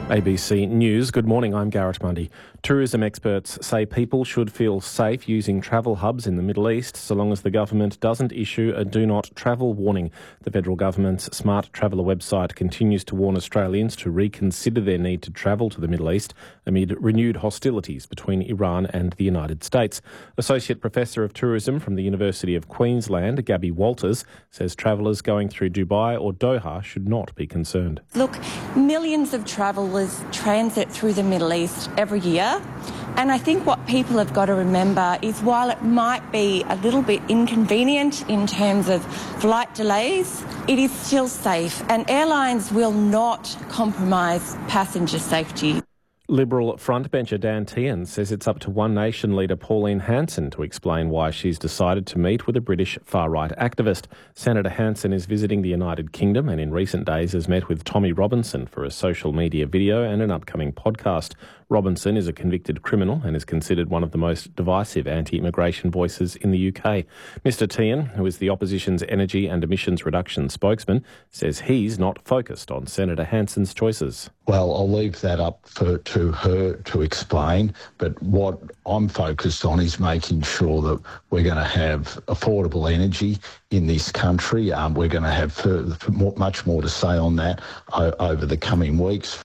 ABC News. Good morning, I'm Garrett Mundy. Tourism experts say people should feel safe using travel hubs in the Middle East so long as the government doesn't issue a do not travel warning. The federal government's Smart Traveller website continues to warn Australians to reconsider their need to travel to the Middle East amid renewed hostilities between Iran and the United States. Associate Professor of Tourism from the University of Queensland, Gabby Walters, says travellers going through Dubai or Doha should not be concerned. Look, millions of travellers transit through the Middle East every year, and I think what people have got to remember is while it might be a little bit inconvenient in terms of flight delays, it is still safe, and airlines will not compromise passenger safety. Liberal frontbencher Dan Tehan says it's up to One Nation leader Pauline Hanson to explain why she's decided to meet with a British far-right activist. Senator Hanson is visiting the United Kingdom and in recent days has met with Tommy Robinson for a social media video and an upcoming podcast. Robinson is a convicted criminal and is considered one of the most divisive anti-immigration voices in the UK. Mr Tehan, who is the opposition's energy and emissions reduction spokesman, says he's not focused on Senator Hanson's choices. Well, I'll leave that up to her to explain, but what I'm focused on is making sure that we're going to have affordable energy in this country. We're going to have much more to say on that over the coming weeks.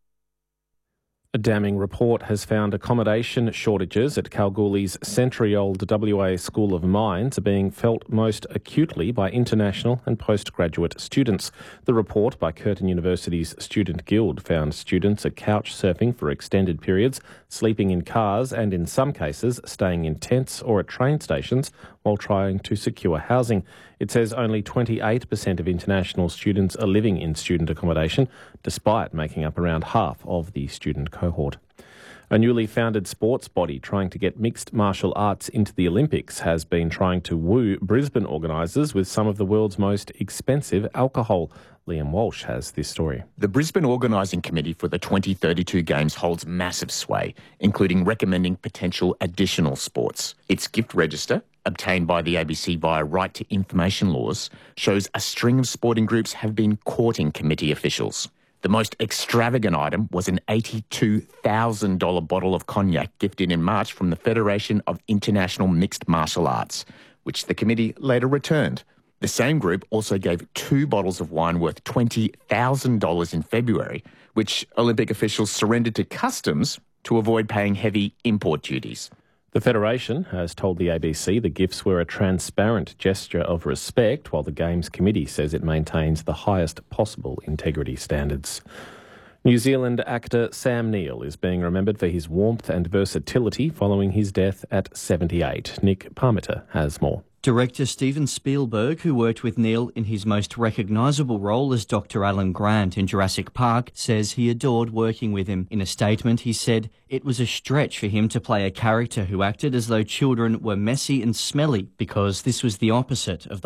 A damning report has found accommodation shortages at Kalgoorlie's century-old WA School of Mines are being felt most acutely by international and postgraduate students. The report by Curtin University's Student Guild found students are couch surfing for extended periods, sleeping in cars and, in some cases, staying in tents or at train stations while trying to secure housing. It says only 28% of international students are living in student accommodation, despite making up around half of the student cohort. A newly founded sports body trying to get mixed martial arts into the Olympics has been trying to woo Brisbane organisers with some of the world's most expensive alcohol. Liam Walsh has this story. The Brisbane Organising Committee for the 2032 Games holds massive sway, including recommending potential additional sports. Its gift register, obtained by the ABC via right to information laws, shows a string of sporting groups have been courting committee officials. The most extravagant item was an $82,000 bottle of cognac gifted in March from the Federation of International Mixed Martial Arts, which the committee later returned. The same group also gave 2 bottles of wine worth $20,000 in February, which Olympic officials surrendered to customs to avoid paying heavy import duties. The Federation has told the ABC the gifts were a transparent gesture of respect, while the Games Committee says it maintains the highest possible integrity standards. New Zealand actor Sam Neill is being remembered for his warmth and versatility following his death at 78. Nick Parmiter has more. Director Steven Spielberg, who worked with Neill in his most recognisable role as Dr. Alan Grant in Jurassic Park, says he adored working with him. In a statement, he said it was a stretch for him to play a character who acted as though children were messy and smelly, because this was the opposite of